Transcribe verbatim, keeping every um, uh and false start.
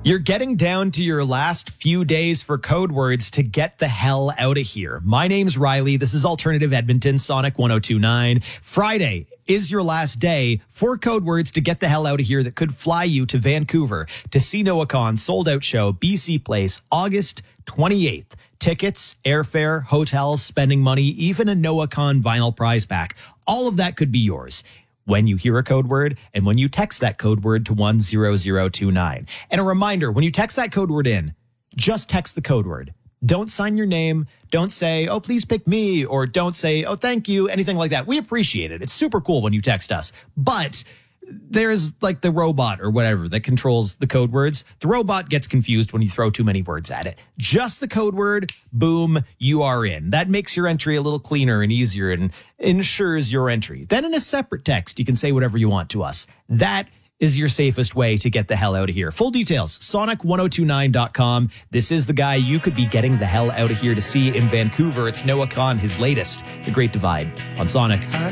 You're getting down to your last few days for code words to get the hell out of here. My name's Riley. This is Alternative Edmonton, Sonic one oh two point nine. Friday is your last day for code words to get the hell out of here that could fly you to Vancouver to see NoahCon sold out show, B C Place, August twenty-eighth. Tickets, airfare, hotels, spending money, even a NoahCon vinyl prize pack. All of that could be yours when you hear a code word and when you text that code word to one zero zero two nine. And a reminder, when you text that code word in, just text the code word. Don't sign your name. Don't say, oh, please pick me, or don't say, oh, thank you, anything like that. We appreciate it. It's super cool when you text us. But there's like the robot or whatever that controls the code words. The robot gets confused when you throw too many words at it. Just the code word, boom, you are in. That makes your entry a little cleaner and easier and ensures your entry. Then in a separate text, you can say whatever you want to us. That is your safest way to get the hell out of here. Full details, sonic one oh two nine dot com. This is the guy you could be getting the hell out of here to see in Vancouver. It's NoahCon, his latest, The Great Divide on Sonic.